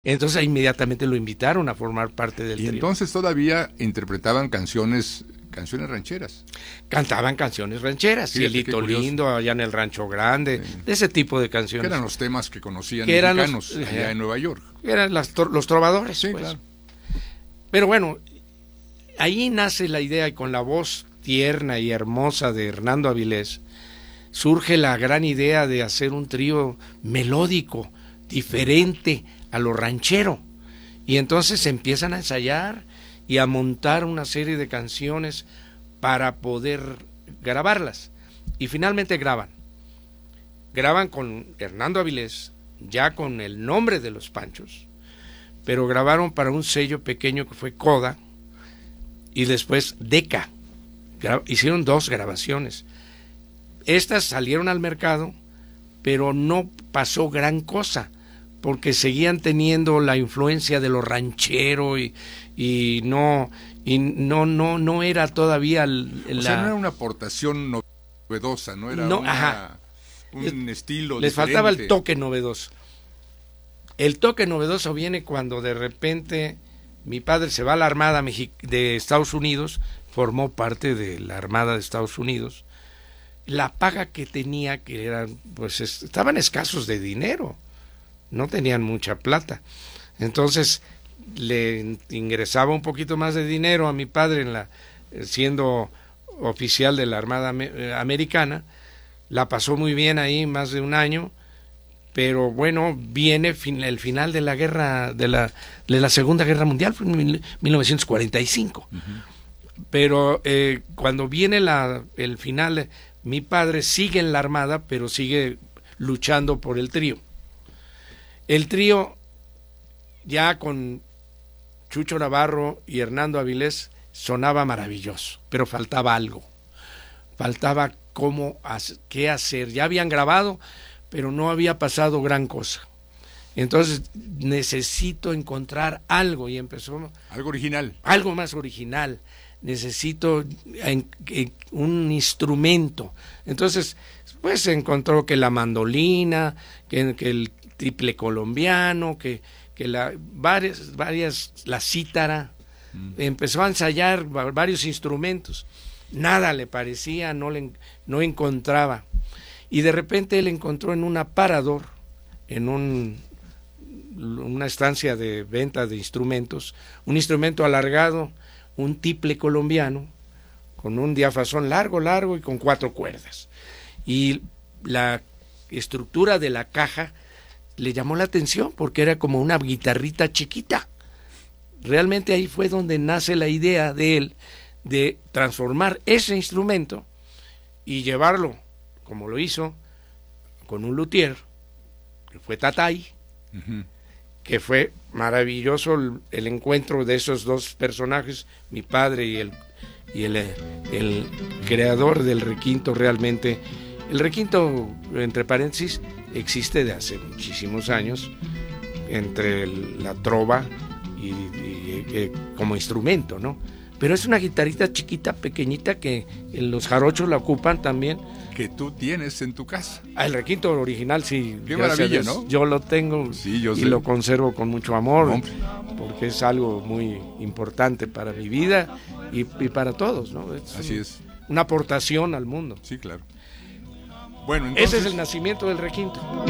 Entonces inmediatamente lo invitaron a formar parte del Y trío. entonces todavía interpretaban canciones rancheras. Cantaban canciones rancheras, Fíjate, Cielito qué curioso. Lindo, allá en el Rancho Grande, Sí. de ese tipo de Que canciones. eran los temas que conocían Que eran mexicanos los- allá en Nueva York. Eran los trovadores, Sí, pues. claro. Pero bueno, ahí nace la idea, y con la voz tierna y hermosa de Hernando Avilés, surge la gran idea de hacer un trío melódico, diferente a lo ranchero. Y entonces se empiezan a ensayar y a montar una serie de canciones para poder grabarlas. Y finalmente graban. Graban con Hernando Avilés, ya con el nombre de Los Panchos, pero grabaron para un sello pequeño que fue Coda, y después Decca. Hicieron 2 grabaciones. Estas salieron al mercado, pero no pasó gran cosa, porque seguían teniendo la influencia de lo ranchero y no era todavía O sea, no era una aportación novedosa, no era un estilo les diferente. faltaba el toque novedoso. El toque novedoso viene cuando de repente mi padre se va a la Armada de Estados Unidos, formó parte de la Armada de Estados Unidos. La paga que tenía, que eran, pues estaban escasos de dinero, no tenían mucha plata. Entonces le ingresaba un poquito más de dinero a mi padre siendo oficial de la Armada Americana. La pasó muy bien ahí, más de un año, pero bueno, viene el final de la guerra, de la Segunda Guerra Mundial, fue en 1945. Uh-huh. Pero cuando viene el final, mi padre sigue en la Armada, pero sigue luchando por el trío. El trío, ya con Chucho Navarro y Hernando Avilés, sonaba maravilloso, pero faltaba algo. Faltaba qué hacer. Ya habían grabado, pero no había pasado gran cosa. Entonces, necesito encontrar algo, y empezó... Algo original. Algo más original. Necesito un instrumento. Entonces, pues se encontró que la mandolina, que el triple colombiano, que varias, la cítara. Empezó a ensayar varios instrumentos. Nada le parecía, no encontraba. Y de repente él encontró en un aparador, en una estancia de venta de instrumentos, un instrumento alargado, un tiple colombiano, con un diapasón largo y con 4 cuerdas. Y la estructura de la caja le llamó la atención porque era como una guitarrita chiquita. Realmente ahí fue donde nace la idea de él de transformar ese instrumento y llevarlo, como lo hizo, con un luthier, que fue Tatay, uh-huh, que fue maravilloso el encuentro de esos 2 personajes, mi padre y el creador del requinto. Realmente el requinto, entre paréntesis, existe de hace muchísimos años, entre la trova y como instrumento, ¿no? Pero es una guitarrita chiquita, pequeñita, que los jarochos la ocupan también. Que tú tienes en tu casa. El requinto original, sí. Qué maravilla, ¿no? Yo lo tengo, sí, yo y sé. Lo conservo con mucho amor, porque es algo muy importante para mi vida y para todos, ¿no? Así es. Una aportación al mundo. Sí, claro. Bueno, entonces... Ese es el nacimiento del requinto.